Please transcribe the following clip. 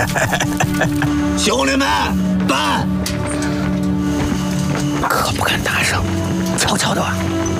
兄弟们，搬！ 可不敢大声，悄悄的吧。